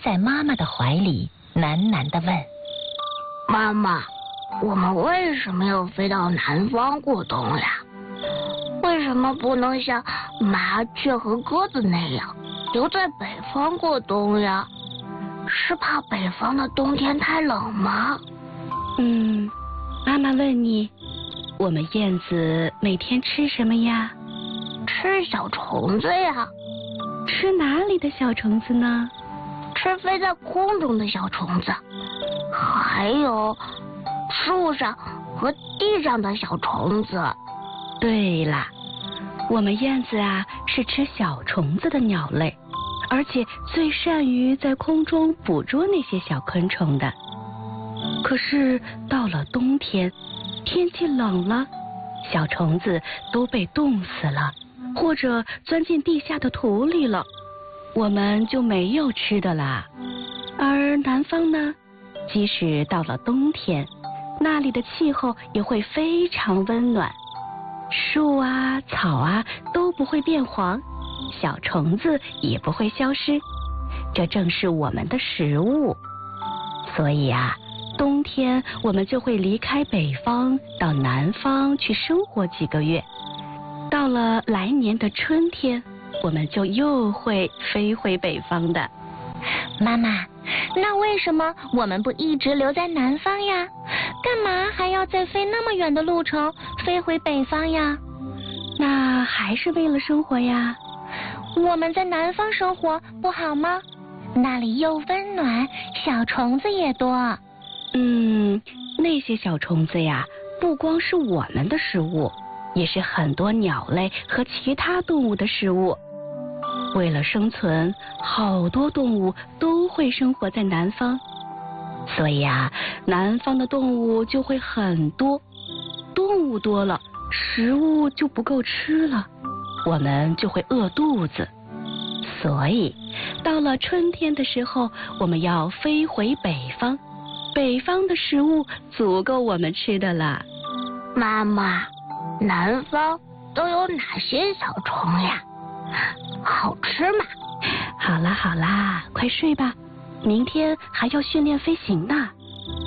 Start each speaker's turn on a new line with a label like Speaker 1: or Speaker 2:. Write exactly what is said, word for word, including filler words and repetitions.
Speaker 1: 在妈妈的怀里，喃喃地问：
Speaker 2: 妈妈，我们为什么要飞到南方过冬呀？为什么不能像麻雀和鸽子那样留在北方过冬呀？是怕北方的冬天太冷吗？
Speaker 3: 嗯，妈妈问你，我们燕子每天吃什么呀？
Speaker 2: 吃小虫子呀。
Speaker 3: 吃哪里的小虫子呢？
Speaker 2: 吃飞在空中的小虫子，还有树上和地上的小虫子。
Speaker 3: 对了，我们燕子啊是吃小虫子的鸟类，而且最善于在空中捕捉那些小昆虫的。可是到了冬天，天气冷了，小虫子都被冻死了，或者钻进地下的土里了，我们就没有吃的啦。而南方呢，即使到了冬天，那里的气候也会非常温暖，树啊草啊都不会变黄，小虫子也不会消失，这正是我们的食物。所以啊，冬天我们就会离开北方到南方去生活几个月，到了来年的春天，我们就又会飞回北方的。
Speaker 1: 妈妈，那为什么我们不一直留在南方呀？干嘛还要再飞那么远的路程飞回北方呀？
Speaker 3: 那还是为了生活呀。
Speaker 1: 我们在南方生活不好吗？那里又温暖，小虫子也多。
Speaker 3: 嗯，那些小虫子呀，不光是我们的食物，也是很多鸟类和其他动物的食物。为了生存，好多动物都会生活在南方，所以啊，南方的动物就会很多。动物多了，食物就不够吃了，我们就会饿肚子。所以，到了春天的时候，我们要飞回北方，北方的食物足够我们吃的了。
Speaker 2: 妈妈，南方都有哪些小虫呀？好吃吗？
Speaker 3: 好啦好啦，快睡吧，明天还要训练飞行呢。